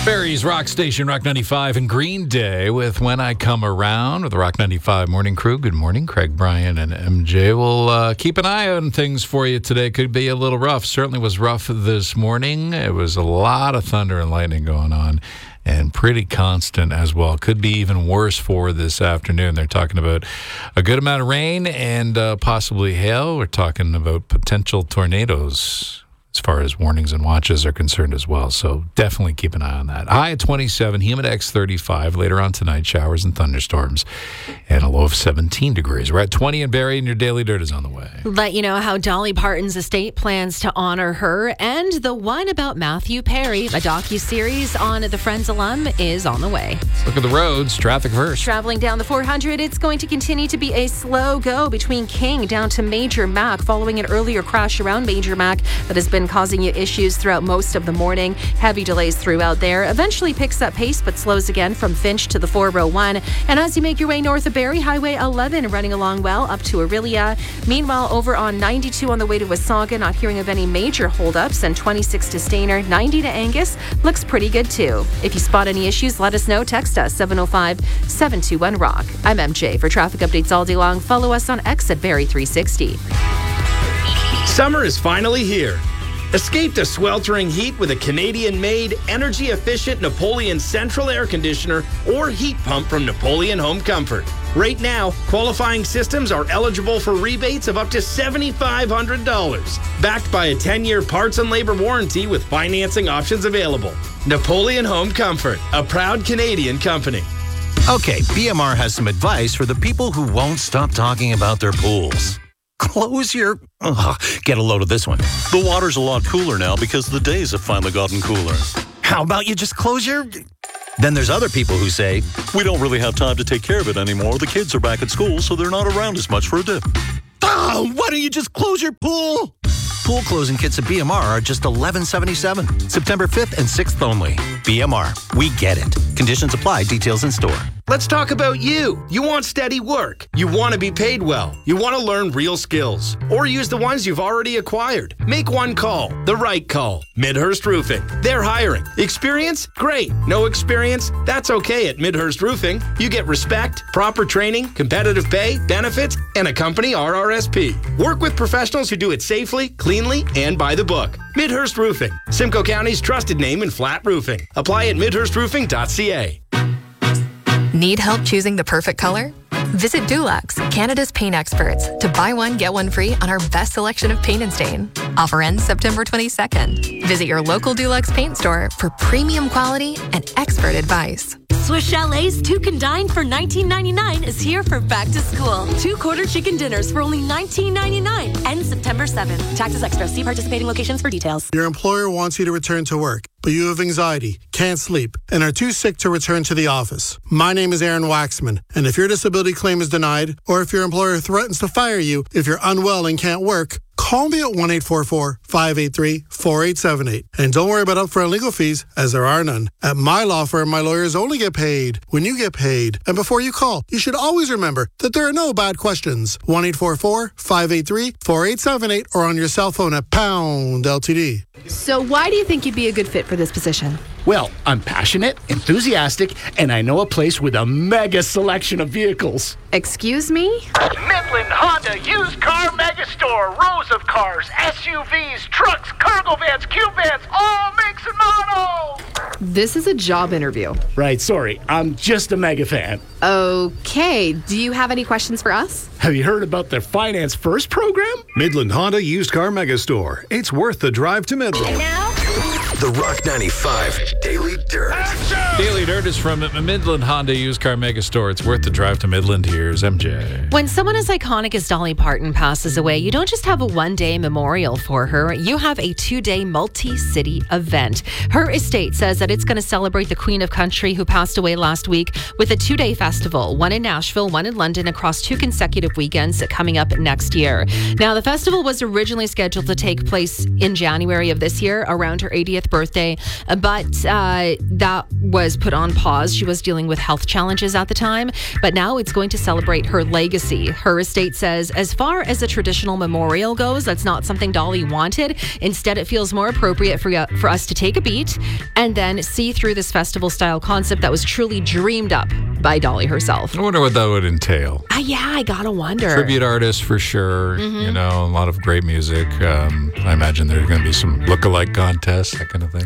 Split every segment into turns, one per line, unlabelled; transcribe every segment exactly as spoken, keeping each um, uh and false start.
Barrie's Rock Station, Rock ninety-five, and Green Day with When I Come Around with the Rock ninety-five Morning Crew. Good morning, Craig, Brian, and M J. We'll uh, keep an eye on things for you today. Could be a little rough. Certainly was rough this morning. It was a lot of thunder and lightning going on, and pretty constant as well. Could be even worse for this afternoon. They're talking about a good amount of rain and uh, possibly hail. We're talking about potential tornadoes as far as warnings and watches are concerned as well. So definitely keep an eye on that. High at twenty-seven, humid X thirty-five. Later on tonight, showers and thunderstorms, and a low of seventeen degrees. We're at twenty in Barrie, and your Daily Dirt is on the way.
Let you know how Dolly Parton's estate plans to honor her, and the one about Matthew Perry, a docu-series on the Friends alum, is on the way.
Let's look at the roads. Traffic first.
Traveling down the four hundred, it's going to continue to be a slow go between King down to Major Mac, following an earlier crash around Major Mac that has been causing you issues throughout most of the morning. Heavy delays throughout there. Eventually picks up pace, but slows again from Finch to the four oh one. And as you make your way north of Barrie, Highway eleven running along well up to Aurelia. Meanwhile, over on ninety-two on the way to Wasaga, not hearing of any major holdups, and twenty-six to Stainer, ninety to Angus looks pretty good too. If you spot any issues, let us know. Text us seven oh five, seven two one, rock. I'm M J. For traffic updates all day long, follow us on X at Barrie three sixty.
Summer is finally here. Escape the sweltering heat with a Canadian-made, energy-efficient Napoleon Central Air Conditioner or heat pump from Napoleon Home Comfort. Right now, qualifying systems are eligible for rebates of up to seven thousand five hundred dollars. Backed by a ten-year parts and labor warranty with financing options available. Napoleon Home Comfort, a proud Canadian company.
Okay, B M R has some advice for the people who won't stop talking about their pools. Close your... Ugh, get a load of this one.
The water's a lot cooler now because the days have finally gotten cooler.
How about you just close your... Then there's other people who say,
we don't really have time to take care of it anymore. The kids are back at school, so they're not around as much for a dip.
Oh, why don't you just close your pool? Pool closing kits at B M R are just eleven seventy-seven. September fifth and sixth only. B M R, we get it. Conditions apply. Details in store.
Let's talk about you. You want steady work. You want to be paid well. You want to learn real skills. Or use the ones you've already acquired. Make one call. The right call. Midhurst Roofing. They're hiring. Experience? Great. No experience? That's okay at Midhurst Roofing. You get respect, proper training, competitive pay, benefits, and a company R R S P. Work with professionals who do it safely, cleanly, and by the book. Midhurst Roofing. Simcoe County's trusted name in flat roofing. Apply at midhurst roofing dot c a.
Need help choosing the perfect color? Visit Dulux, Canada's paint experts, to buy one, get one free on our best selection of paint and stain. Offer ends September twenty-second. Visit your local Dulux paint store for premium quality and expert advice.
Swiss Chalet's Two Can Dine for nineteen ninety-nine is here for back to school. Two quarter chicken dinners for only nineteen ninety-nine. Ends September seventh. Taxes extra. See participating locations for details.
Your employer wants you to return to work, but you have anxiety, can't sleep, and are too sick to return to the office. My name is Aaron Waxman, and if your disability claim is denied, or if your employer threatens to fire you if you're unwell and can't work, call me at one eight four four, five eight three, four eight seven eight. And don't worry about upfront legal fees, as there are none. At my law firm, my lawyers only get paid when you get paid. And before you call, you should always remember that there are no bad questions. one eight four four, five eight three, four eight seven eight or on your cell phone at pound L T D.
So why do you think you'd be a good fit for this position?
Well, I'm passionate, enthusiastic, and I know a place with a mega selection of vehicles.
Excuse me?
Midland Honda Used Car Megastore. Rows of cars, S U Vs, trucks, cargo vans, cube vans, all makes and models.
This is a job interview.
Right, sorry. I'm just a mega fan.
Okay. Do you have any questions for us?
Have you heard about their Finance First program?
Midland Honda Used Car Megastore. It's worth the drive to Midland.
And now,
the Rock ninety-five Daily Dirt.
Daily Dirt is from Midland Honda Used Car Megastore. It's worth the drive to Midland. Here's M J.
When someone as iconic as Dolly Parton passes away, you don't just have a one-day memorial for her. You have a two-day multi-city event. Her estate says that it's going to celebrate the Queen of Country who passed away last week with a two-day festival, one in Nashville, one in London, across two consecutive weekends coming up next year. Now, the festival was originally scheduled to take place in January of this year around her eightieth fiftieth birthday, but uh, that was put on pause. She was dealing with health challenges at the time, but now it's going to celebrate her legacy. Her estate says, as far as a traditional memorial goes, that's not something Dolly wanted. Instead, it feels more appropriate for, for us to take a beat and then see through this festival-style concept that was truly dreamed up by Dolly herself.
I wonder what that would entail.
Uh, yeah, I gotta wonder.
Tribute artists for sure.
Mhm.
You know, a lot of great music. Um, I imagine there's going to be some look-alike contests, that kind of thing.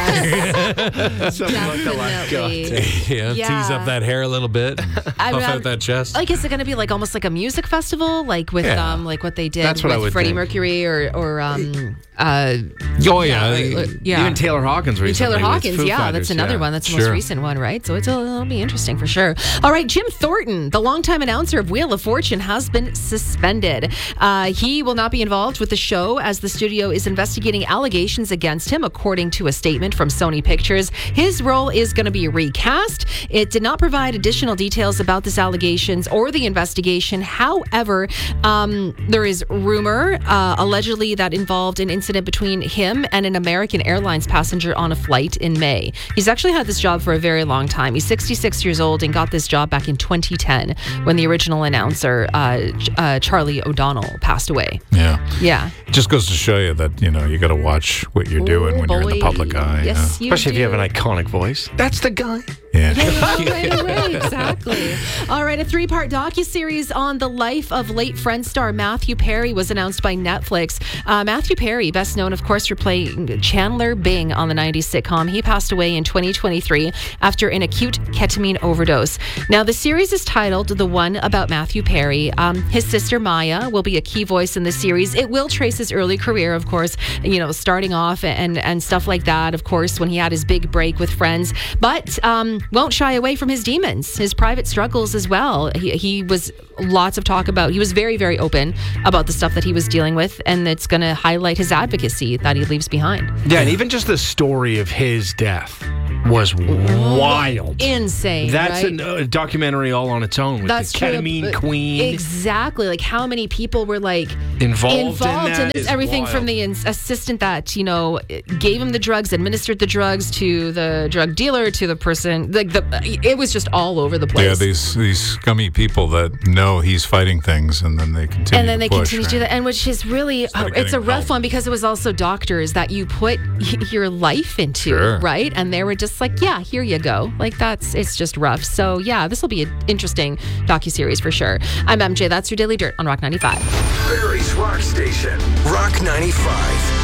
Yes.
Some look-alike contest.
yeah,
Yeah.
tease up that hair a little bit, and
I
puff
mean,
out that chest.
Like, is it going to be like almost like a music festival, like with
Yeah.
um, like what they did
That's what
with
I would
Freddie
think.
Mercury or or um, uh,
oh yeah,
uh, yeah.
Even Taylor Hawkins
And
recently.
Taylor
with
Hawkins,
Foo
yeah,
Fighters,
that's another
yeah.
one. That's the most
Sure.
recent one, right? So it'll, it'll be interesting for sure. All right, Jim Thornton, the longtime announcer of Wheel of Fortune, has been suspended. Uh, he will not be involved with the show as the studio is investigating allegations against him, according to a statement from Sony Pictures. His role is going to be recast. It did not provide additional details about this allegations or the investigation. However, um, there is rumor uh, allegedly that involved an incident between him and an American Airlines passenger on a flight in May. He's actually had this job for a very long time. He's sixty-six years old and got this job back in twenty ten when the original announcer, uh, Ch- uh, Charlie O'Donnell, passed away.
Yeah.
Yeah.
It just goes to show you that, you know, you got to watch what you're doing when you're in the
boy.
public eye.
Yes,
yeah.
you
Especially if you
do.
have an iconic voice. That's the guy.
Yeah.
Yeah, right away, exactly. All right, a three-part docuseries on the life of late Friends star Matthew Perry was announced by Netflix. Uh, Matthew Perry, best known, of course, for playing Chandler Bing on the nineties sitcom. He passed away in twenty twenty-three after an acute ketamine overdose. Now, the series is titled The One About Matthew Perry. Um, his sister Maya will be a key voice in the series. It will trace his early career, of course, you know, starting off and, and stuff like that, of course, when he had his big break with Friends. But um, won't shy away from his demons, his private struggles as well. He, he was lots of talk about, he was very, very open about the stuff that he was dealing with, and it's going to highlight his advocacy that he leaves behind.
Yeah, and even just the story of his death was wild.
Insane.
That's
right?
a uh, documentary all on its own with
That's
the
true,
ketamine
but-
queen.
Exactly. Like how many people were like
Involved in
involved
that
and it's
is
everything
wild.
from the ins- assistant that, you know, gave him the drugs, administered the drugs, to the drug dealer, to the person. Like the, it was just all over the place.
Yeah, these these scummy people that know he's fighting things, and then they continue.
and then
to
they
push,
continue to do
right?
that, and which is really uh,
of
it's a
getting
rough
help.
one because it was also doctors that you put y- your life into,
Sure.
right? And they were just like, yeah, here you go. Like that's it's just rough. So yeah, this will be an interesting docuseries for sure. I'm M J. That's your Daily Dirt on Rock ninety-five.
Barry's Rock Station. Rock ninety-five.